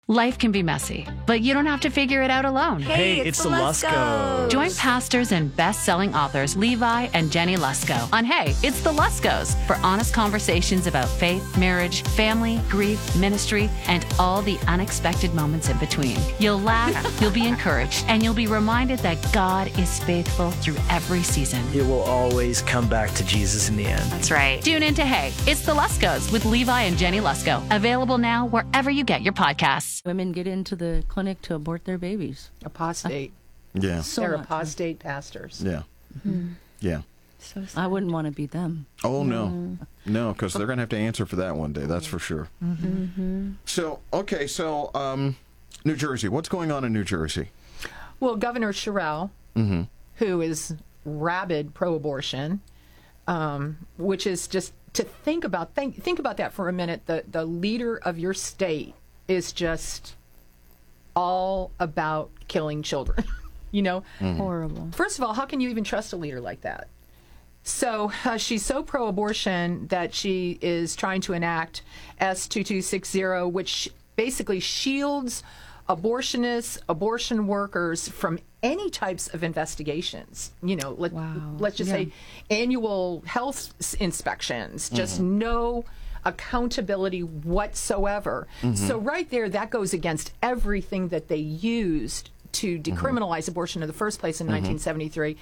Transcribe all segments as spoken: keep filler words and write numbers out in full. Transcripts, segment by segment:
Life can be messy, but you don't have to figure it out alone. Hey, it's, it's the Luskos. Join pastors and best-selling authors Levi and Jenny Lusko on Hey, It's the Luskos for honest conversations about faith, marriage, family, grief, ministry, and all the unexpected moments in between. You'll laugh, you'll be encouraged, and you'll be reminded that God is faithful through every season. It will always come back to Jesus in the end. That's right. Tune in to Hey, It's the Luskos with Levi and Jenny Lusko. Available now wherever you get your podcasts. Women get into the clinic to abort their babies. Apostate. Yeah. So They're much. apostate pastors. Yeah. Mm-hmm. Yeah. So I wouldn't want to be them. Oh, no. No, because they're going to have to answer for that one day. That's for sure. Mm-hmm. So, okay, so um, New Jersey. What's going on in New Jersey? Well, Governor Sherrill, Mm-hmm. who is rabid pro-abortion, um, which is just to think about. Think think about that for a minute. The the leader of your state is just all about killing children. You know, Horrible. first of all, how can you even trust a leader like that? So uh, she's so pro-abortion that she is trying to enact S twenty-two sixty, which basically shields abortionists, abortion workers from any types of investigations. You know, let, Wow. let's just Yeah. say annual health s- inspections, just no accountability whatsoever. So right there, that goes against everything that they used to decriminalize abortion in the first place in nineteen seventy-three.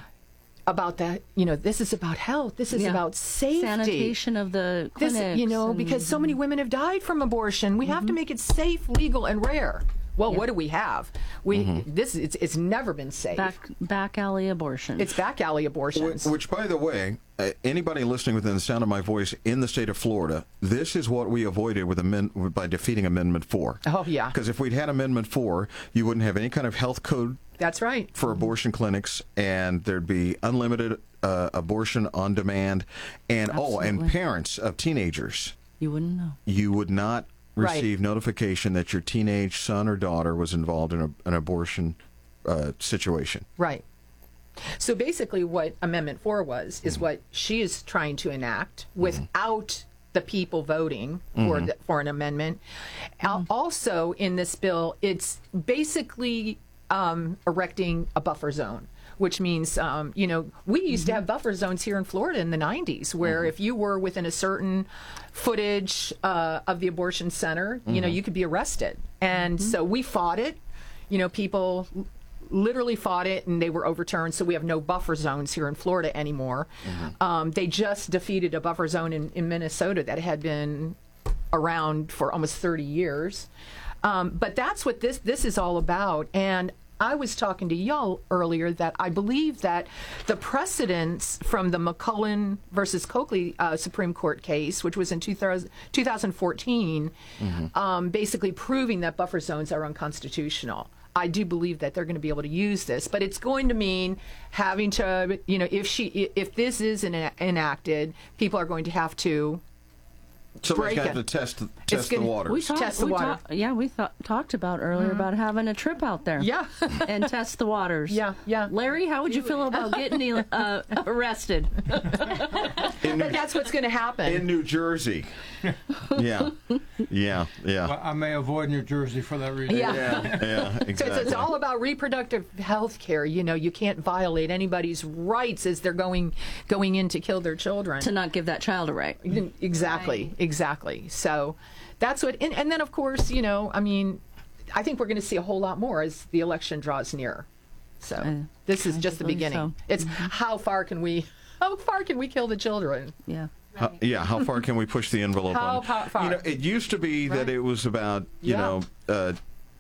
About that, you know, this is about health. This is Yeah. about safety. Sanitation of the This, clinics. you know, and- because so many women have died from abortion. We have to make it safe, legal, and rare. Well, what do we have? We this it's it's never been safe. back back alley abortion. It's back alley abortions. Which, by the way, uh, anybody listening within the sound of my voice in the state of Florida, this is what we avoided with amend- by defeating Amendment four. Oh, yeah. Because if we'd had Amendment four, you wouldn't have any kind of health code That's right. for abortion clinics, and there'd be unlimited uh, abortion on demand. And, oh, and Absolutely. parents of teenagers, you wouldn't know. you would not Right. receive notification that your teenage son or daughter was involved in a, an abortion uh, situation. Right. So basically, what Amendment four was is what she is trying to enact without the people voting for the, for an amendment. Al- Also, in this bill, it's basically um, erecting a buffer zone. Which means, um, you know, we used to have buffer zones here in Florida in the nineties, where if you were within a certain footage uh, of the abortion center, you know, you could be arrested. And so we fought it. You know, people literally fought it, and they were overturned. So we have no buffer zones here in Florida anymore. Um, they just defeated a buffer zone in, in Minnesota that had been around for almost thirty years. Um, but that's what this this is all about. And I was talking to y'all earlier that I believe that the precedents from the McCullen versus Coakley uh, Supreme Court case, which was in two thousand, twenty fourteen, um, basically proving that buffer zones are unconstitutional. I do believe that they're going to be able to use this, but it's going to mean having to, you know, if she, if this is ena- enacted, people are going to have to Somebody's break got it. to test, It's test the gonna- waters. We talked. Test the we water. talk- yeah, we thought talked about earlier about having a trip out there. Yeah. and test the waters. Yeah, yeah. Larry, how would you feel about getting uh, arrested? But that's what's going to happen. In New Jersey. Yeah. Yeah. Yeah. Well, I may avoid New Jersey for that reason. Yeah. Yeah. Yeah. So Exactly. it's, it's all about reproductive health care. You know, you can't violate anybody's rights as they're going going in to kill their children. To not give that child a right. Exactly, exactly. So that's what, and, and then of course, you know, I mean, I think we're going to see a whole lot more as the election draws near. So Uh, this is I just the believe beginning. so. It's how far can we, how far can we kill the children? Yeah. How, yeah, how far can we push the envelope How on it? pa- far? You know, it used to be that Right. it was about, you Yeah. know, uh,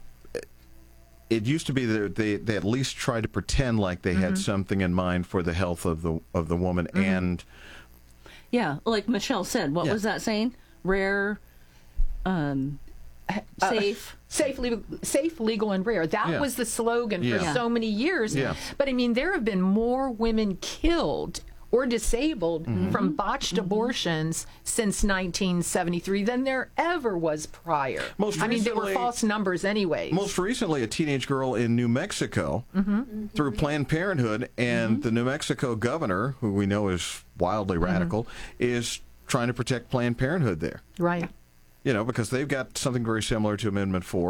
it used to be that they, they at least tried to pretend like they Mm-hmm. had something in mind for the health of the of the woman, and Yeah, like Michelle said. What Yeah. was that saying? Rare, um, safe. Safe, legal, safe, legal, and rare. That Yeah. was the slogan Yeah. for so many years. Yeah. But I mean, there have been more women killed or disabled from botched abortions since nineteen seventy-three than there ever was prior. Most I mean, there were recently- false numbers anyways. most recently, a teenage girl in New Mexico through Planned Parenthood, and the New Mexico governor, who we know is wildly radical, is trying to protect Planned Parenthood there. Right. You know, because they've got something very similar to Amendment four.